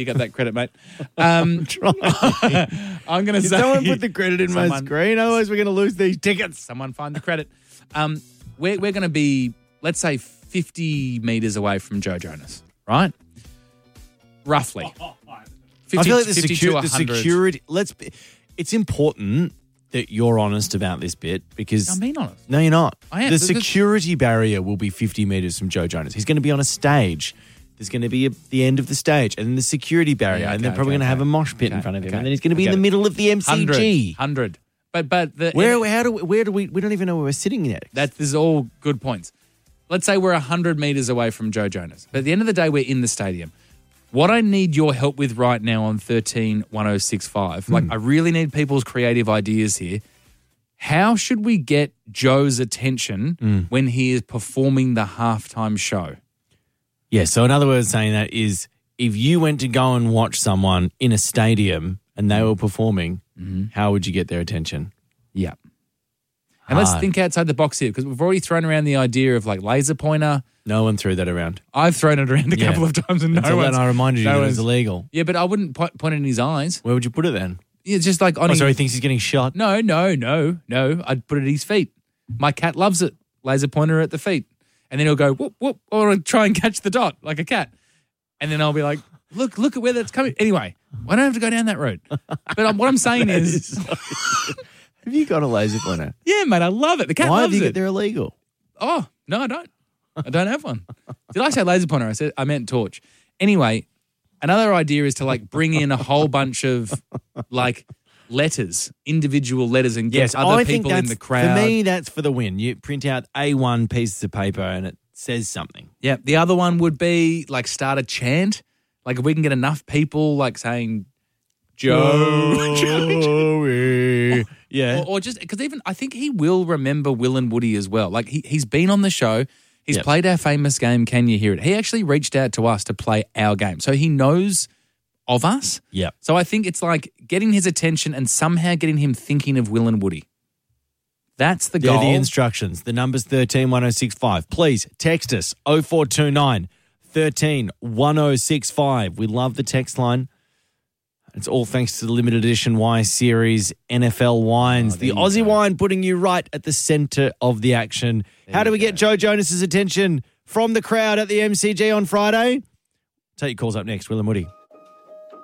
You got that credit, mate. I'm going to say... Someone put the credit in my screen, otherwise we're going to lose these tickets. Someone find the credit. We're going to be, let's say, 50 metres away from Joe Jonas, right? Roughly. 50, I feel like the 50 to 100. security... It's important that you're honest about this bit because... I'm being honest. No, you're not. I am. The security barrier will be 50 metres from Joe Jonas. He's going to be on a stage. There's going to be the end of the stage and then the security barrier and they're probably going to have a mosh pit in front of him and then he's going to be in the middle of the MCG. 100. But where do we don't even know where we're sitting yet. This is all good points. Let's say we're 100 metres away from Joe Jonas. But at the end of the day, we're in the stadium. What I need your help with right now on 131065, I really need people's creative ideas here. How should we get Joe's attention when he is performing the halftime show? Yeah, so another way of saying that is if you went to go and watch someone in a stadium and they were performing, how would you get their attention? Yeah. And let's think outside the box here because we've already thrown around the idea of like laser pointer. No one threw that around. I've thrown it around a couple of times and no one's... I reminded you that it was illegal. Yeah, but I wouldn't point it in his eyes. Where would you put it then? Yeah, just like on so he thinks he's getting shot? No. I'd put it at his feet. My cat loves it. Laser pointer at the feet. And then he'll go, whoop, whoop, or try and catch the dot like a cat. And then I'll be like, look at where that's coming. Anyway, I don't have to go down that road. But what I'm saying is... Have you got a laser pointer? Yeah, mate, I love it. The cat Why loves have you it. They're illegal. Oh, no, I don't. I don't have one. Did I say laser pointer? I meant torch. Anyway, another idea is to like bring in a whole bunch of like letters, individual letters and get other people in the crowd. For me, that's for the win. You print out A1 pieces of paper and it says something. Yeah. The other one would be like start a chant. Like if we can get enough people like saying Joey. Yeah. Or just because even I think he will remember Will and Woody as well. Like he's been on the show. He's played our famous game, Can You Hear It? He actually reached out to us to play our game. So he knows of us. Yeah. So I think it's like getting his attention and somehow getting him thinking of Will and Woody. That's the goal. They're the instructions. The number's 131065. Please text us 0429 131065. We love the text line. It's all thanks to the limited edition Y Series NFL wines. The Aussie wine putting you right at the centre of the action. How do we get Joe Jonas's attention from the crowd at the MCG on Friday? Take your calls up next. Will and Woody.